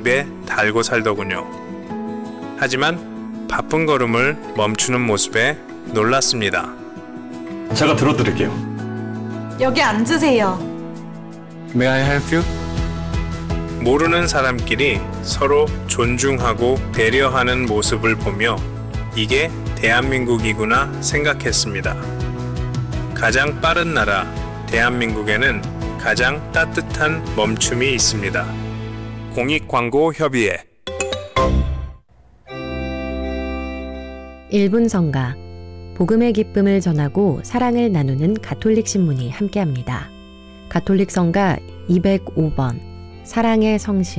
입에 달고 살더군요. 하지만 바쁜 걸음을 멈추는 모습에 놀랐습니다. 제가 들어드릴게요. 여기 앉으세요. May I help you? 모르는 사람끼리 서로 존중하고 배려하는 모습을 보며 이게 대한민국이구나 생각했습니다. 가장 빠른 나라 대한민국에는 가장 따뜻한 멈춤이 있습니다. 공익광고협의회 1분 성가, 복음의 기쁨을 전하고 사랑을 나누는 가톨릭 신문이 함께합니다. 가톨릭 성가 205번, 사랑의 성심.